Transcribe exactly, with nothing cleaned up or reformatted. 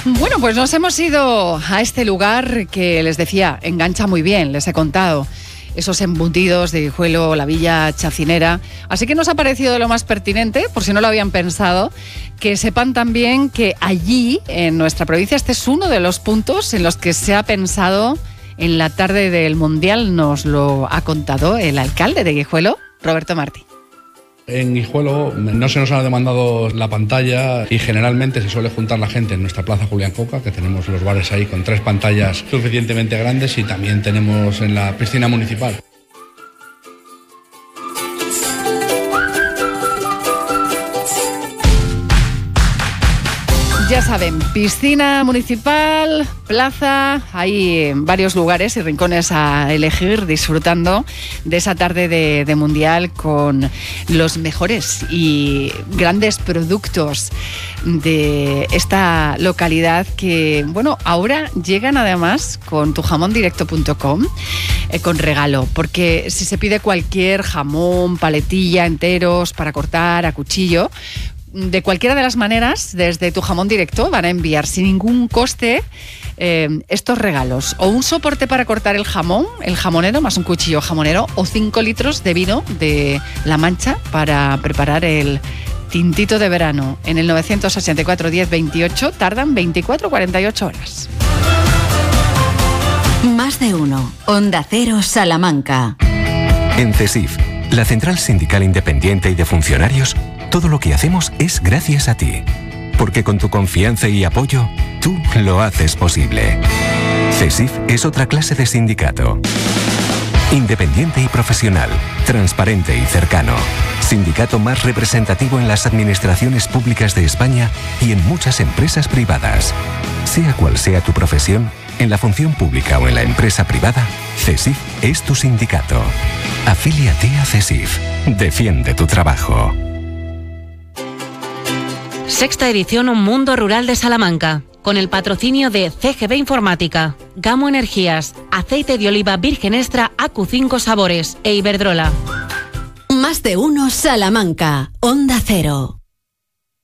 Bueno, pues nos hemos ido a este lugar que les decía, engancha muy bien, les he contado. Esos embutidos de Guijuelo, la Villa Chacinera. Así que nos ha parecido lo más pertinente, por si no lo habían pensado, que sepan también que allí, en nuestra provincia, este es uno de los puntos en los que se ha pensado en la tarde del Mundial. Nos lo ha contado el alcalde de Guijuelo, Roberto Martí. En Guijuelo no se nos ha demandado la pantalla y generalmente se suele juntar la gente en nuestra plaza Julián Coca, que tenemos los bares ahí con tres pantallas suficientemente grandes, y también tenemos en la piscina municipal. Ya saben, piscina municipal, plaza, hay varios lugares y rincones a elegir, disfrutando de esa tarde de, de Mundial con los mejores y grandes productos de esta localidad que, bueno, ahora llegan además con tu jamón directo punto com eh, con regalo, porque si se pide cualquier jamón, paletilla, enteros para cortar a cuchillo, de cualquiera de las maneras, desde Tu Jamón Directo van a enviar sin ningún coste eh, estos regalos. O un soporte para cortar el jamón, el jamonero, más un cuchillo jamonero, o cinco litros de vino de La Mancha para preparar el tintito de verano. En el novecientos ochenta y cuatro diez veintiocho tardan veinticuatro a cuarenta y ocho horas. Más de uno. Onda Cero, Salamanca. En CESIF, la Central Sindical Independiente y de Funcionarios, todo lo que hacemos es gracias a ti. Porque con tu confianza y apoyo, tú lo haces posible. CESIF es otra clase de sindicato. Independiente y profesional, transparente y cercano. Sindicato más representativo en las administraciones públicas de España y en muchas empresas privadas. Sea cual sea tu profesión, en la función pública o en la empresa privada, CESIF es tu sindicato. Afíliate a CESIF. Defiende tu trabajo. Sexta edición Un Mundo Rural de Salamanca, con el patrocinio de C G B Informática, Gamo Energías, Aceite de Oliva Virgen Extra A Q cinco Sabores e Iberdrola. Más de uno, Salamanca. Onda Cero.